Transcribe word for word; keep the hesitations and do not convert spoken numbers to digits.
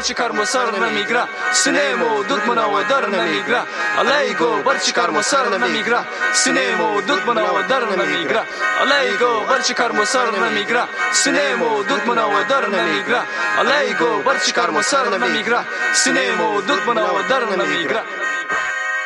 برچی کار سر نمیگیره سینه‌مو دود منو در نمیگیره علیگو برچی کار سر نمیگیره سینه‌مو دود منو در نمیگیره علیگو برچی کار سر نمیگیره سینه‌مو دود منو در نمیگیره علیگو برچی کار سر نمیگیره سینه‌مو دود منو در نمیگیره